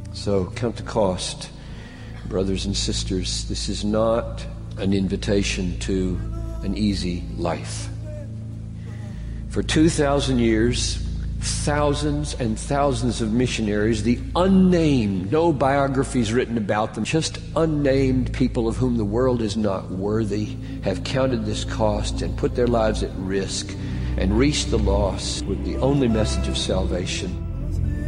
So count the cost, brothers and sisters. This is not an invitation to an easy life. For 2,000 years, thousands and thousands of missionaries, the unnamed, no biographies written about them, just unnamed people of whom the world is not worthy, have counted this cost and put their lives at risk and reached the lost with the only message of salvation.